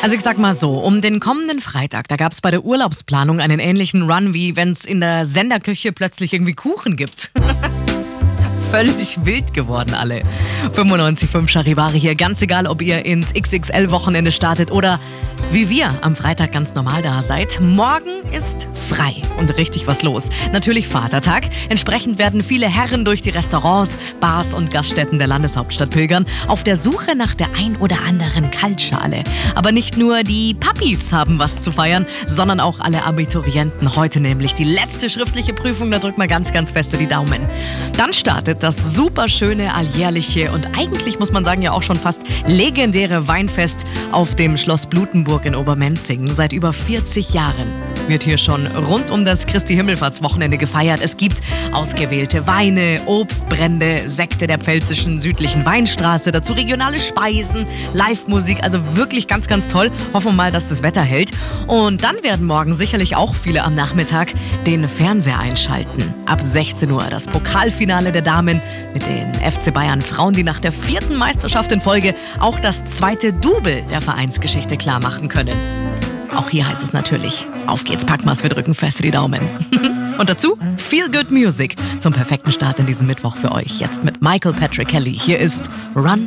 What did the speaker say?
Also ich sag mal so, um den kommenden Freitag, da gab's bei der Urlaubsplanung einen ähnlichen Run, wie wenn's in der Senderküche plötzlich irgendwie Kuchen gibt. Völlig wild geworden alle. 95.5 Charivari hier, ganz egal, ob ihr ins XXL-Wochenende startet oder wie wir am Freitag ganz normal da seid. Morgen ist frei und richtig was los. Natürlich Vatertag. Entsprechend werden viele Herren durch die Restaurants, Bars und Gaststätten der Landeshauptstadt pilgern, auf der Suche nach der ein oder anderen Kaltschale. Aber nicht nur die Papis haben was zu feiern, sondern auch alle Abiturienten. Heute nämlich die letzte schriftliche Prüfung, da drückt man ganz, ganz feste die Daumen. Dann startet das superschöne, alljährliche und eigentlich muss man sagen ja auch schon fast legendäre Weinfest auf dem Schloss Blutenburg in Obermenzing. Seit über 40 Jahren wird hier schon rund um das Christi-Himmelfahrtswochenende gefeiert. Es gibt ausgewählte Weine, Obstbrände, Sekte der pfälzischen südlichen Weinstraße, dazu regionale Speisen, Live-Musik, also wirklich ganz, ganz toll. Hoffen wir mal, dass das Wetter hält. Und dann werden morgen sicherlich auch viele am Nachmittag den Fernseher einschalten. Ab 16 Uhr das Pokalfinale der Damen mit den FC Bayern Frauen, die nach der 4. Meisterschaft in Folge auch das 2. Double der Vereinsgeschichte klar machen können. Auch hier heißt es natürlich, auf geht's, Packmas, wir drücken fest die Daumen. Und dazu Feel Good Music zum perfekten Start in diesem Mittwoch für euch. Jetzt mit Michael Patrick Kelly. Hier ist Run